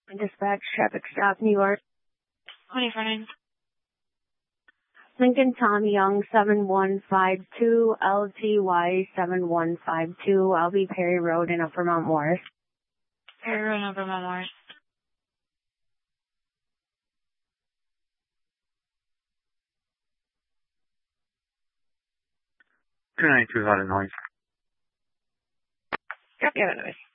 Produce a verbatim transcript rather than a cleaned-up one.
Dispatch, traffic stop, New York. twenty-four nine. Lincoln Tom Young, seven one five two, L T Y seven one five two, Albee Perry Road in Upper Mount Morris. Perry Road in Upper Mount Morris. two ninety-two, a lot of noise. Yep, you have a noise.